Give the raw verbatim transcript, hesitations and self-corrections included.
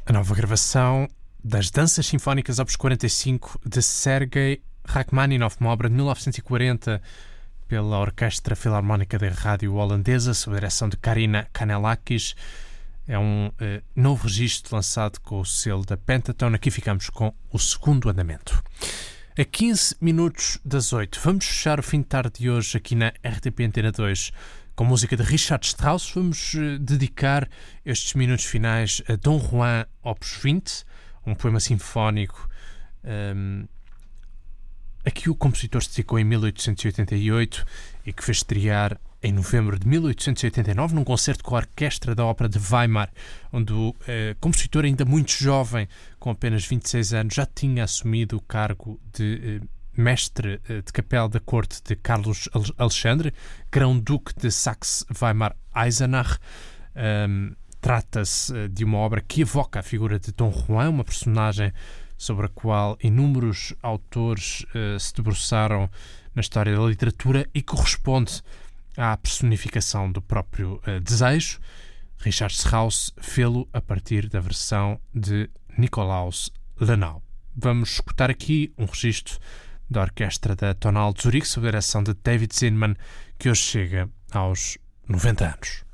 A nova gravação das Danças Sinfónicas Opus quarenta e cinco de Sergei Rachmaninoff, uma obra de mil novecentos e quarenta pela Orquestra Filarmónica da Rádio Holandesa, sob a direção de Karina Kanellakis. É um eh, novo registro lançado com o selo da Pentatone. Aqui ficamos com o segundo andamento. A quinze minutos das oito, vamos fechar o fim de tarde de hoje aqui na R T P Antena dois com música de Richard Strauss. Vamos uh, dedicar estes minutos finais a Dom Juan Opus vinte, um poema sinfónico um, a que o compositor se dedicou em mil oitocentos e oitenta e oito e que fez estrear em novembro de mil oitocentos e oitenta e nove num concerto com a Orquestra da Ópera de Weimar, onde o uh, compositor, ainda muito jovem, com apenas vinte e seis anos, já tinha assumido o cargo de uh, mestre de capela da corte de Carlos Alexandre, grão-duque de Saxe-Weimar-Eisenach. Um, Trata-se de uma obra que evoca a figura de Dom Juan, uma personagem sobre a qual inúmeros autores uh, se debruçaram na história da literatura e corresponde à personificação do próprio uh, desejo. Richard Strauss fê-lo a partir da versão de Nikolaus Lenau. Vamos escutar aqui um registro da Orquestra da Tonal de Zurique, sob a direção de David Zinman, que hoje chega aos noventa anos.